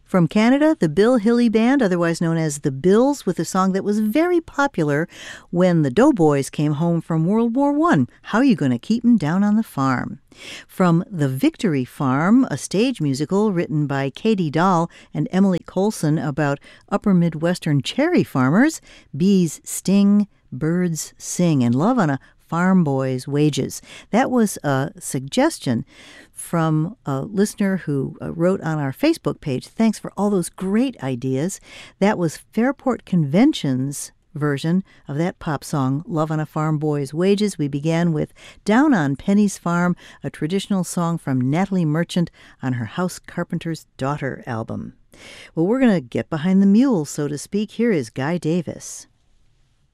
From Canada, the Bill Hilly Band, otherwise known as the Bills, with a song that was very popular when the Doughboys came home from World War I. How You Gonna Keep 'Em Down on the Farm? From The Victory Farm, a stage musical written by Katie Dahl and Emily Colson about upper Midwestern cherry farmers, bees sting, birds sing, and love on a farm boy's wages. That was a suggestion from a listener who wrote on our Facebook page. Thanks for all those great ideas. That was Fairport Convention's version of that pop song, Love on a Farm Boy's Wages. We began with Down on Penny's Farm, a traditional song from Natalie Merchant on her House Carpenter's Daughter album. Well, we're going to get behind the mule, so to speak. Here is Guy Davis.